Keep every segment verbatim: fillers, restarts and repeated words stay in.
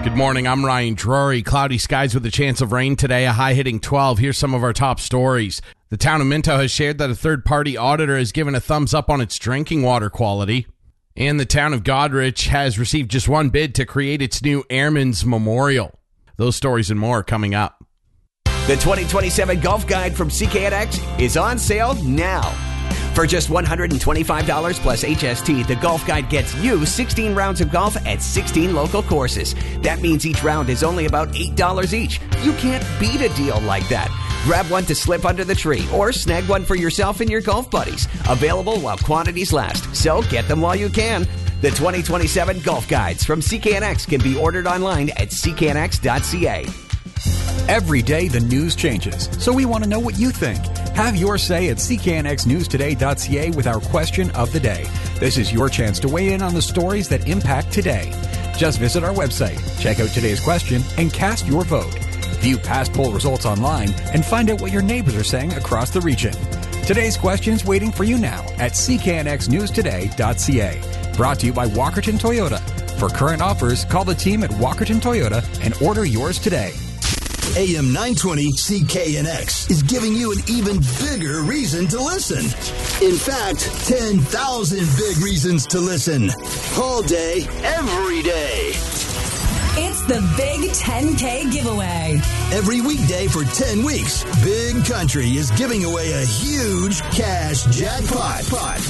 Good morning, I'm Ryan Drury. Cloudy skies with a chance of rain today, a high hitting twelve. Here's some of our top stories. The town of Minto has shared that a third-party auditor has given a thumbs up on its drinking water quality. And the town of Goderich has received just one bid to create its new Airman's Memorial. Those stories and more coming up. The twenty twenty-seven Golf Guide from C K N X is on sale now. For just one hundred twenty-five dollars plus H S T, the Golf Guide gets you sixteen rounds of golf at sixteen local courses. That means each round is only about eight dollars each. You can't beat a deal like that. Grab one to slip under the tree or snag one for yourself and your golf buddies. Available while quantities last, so get them while you can. The twenty twenty-seven Golf Guides from C K N X can be ordered online at c k n x dot c a. Every day the news changes, so we want to know what you think. Have your say at c k n x news today dot c a with our question of the day. This is your chance to weigh in on the stories that impact today. Just visit our website, check out today's question, and cast your vote. View past poll results online and find out what your neighbors are saying across the region. Today's question's waiting for you now at c k n x news today dot c a. Brought to you by Walkerton Toyota. For current offers, call the team at Walkerton Toyota and order yours today. A M nine twenty C K N X is giving you an even bigger reason to listen. In fact, ten thousand big reasons to listen. All day, every day. It's the Big ten K giveaway. Every weekday for ten weeks, Big Country is giving away a huge cash jackpot.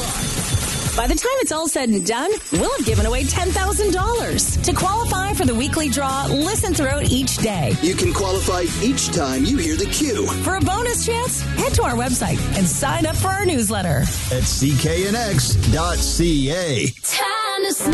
By the time it's all said and done, we'll have given away ten thousand dollars. To qualify for the weekly draw, listen throughout each day. You can qualify each time you hear the cue. For a bonus chance, head to our website and sign up for our newsletter. At c k n x dot c a. Time to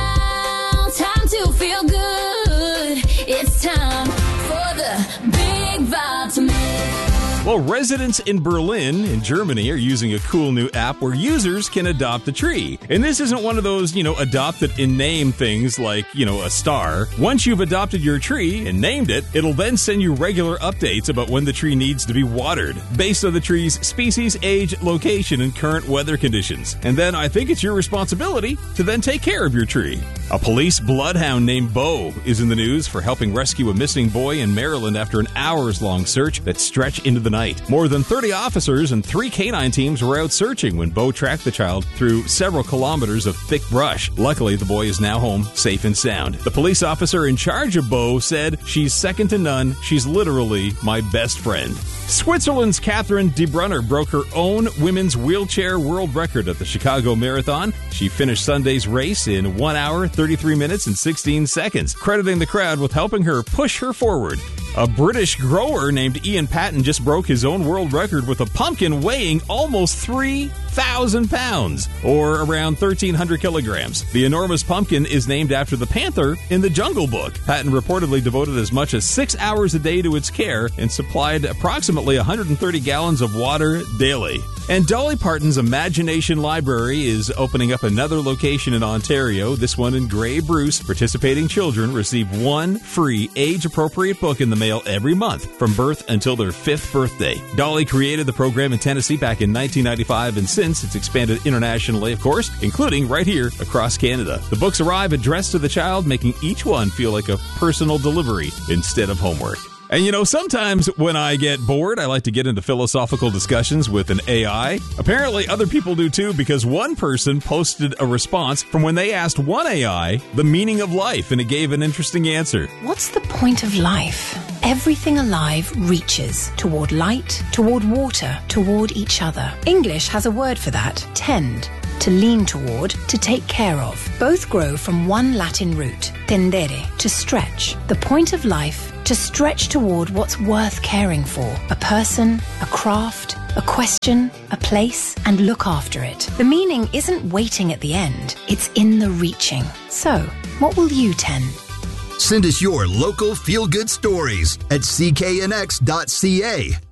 smile, time to feel good. It's time for the Big Vitamin. Well, residents in Berlin, in Germany, are using a cool new app where users can adopt a tree. And this isn't one of those, you know, adopt it in name things like, you know, a star. Once you've adopted your tree and named it, it'll then send you regular updates about when the tree needs to be watered, based on the tree's species, age, location, and current weather conditions. And then I think it's your responsibility to then take care of your tree. A police bloodhound named Bo is in the news for helping rescue a missing boy in Maryland after an hours-long search that stretched into the night. More than thirty officers and three canine teams were out searching when Bo tracked the child through several kilometers of thick brush. Luckily, the boy is now home, safe and sound. The police officer in charge of Bo said, "She's second to none. She's literally my best friend." Switzerland's Catherine de Brunner broke her own women's wheelchair world record at the Chicago Marathon. She finished Sunday's race in one hour, thirty-three minutes, and sixteen seconds, crediting the crowd with helping her push her forward. A British grower named Ian Patton just broke his own world record with a pumpkin weighing almost three thousand pounds, or around thirteen hundred kilograms. The enormous pumpkin is named after the panther in the Jungle Book. Patton reportedly devoted as much as six hours a day to its care and supplied approximately one hundred thirty gallons of water daily. And Dolly Parton's Imagination Library is opening up another location in Ontario, this one in Grey Bruce. Participating children receive one free age-appropriate book in the mail every month from birth until their fifth birthday. Dolly created the program in Tennessee back in nineteen ninety-five, and since it's expanded internationally, of course, including right here across Canada. The books arrive addressed to the child, making each one feel like a personal delivery instead of homework. And you know, sometimes when I get bored, I like to get into philosophical discussions with an A I. Apparently, other people do too, because one person posted a response from when they asked one A I the meaning of life, and it gave an interesting answer. What's the point of life? Everything alive reaches toward light, toward water, toward each other. English has a word for that, tend. To lean toward, to take care of. Both grow from one Latin root, tendere, to stretch. The point of life, to stretch toward what's worth caring for. A person, a craft, a question, a place, and look after it. The meaning isn't waiting at the end, it's in the reaching. So, what will you tend? Send us your local feel-good stories at c k n x dot c a.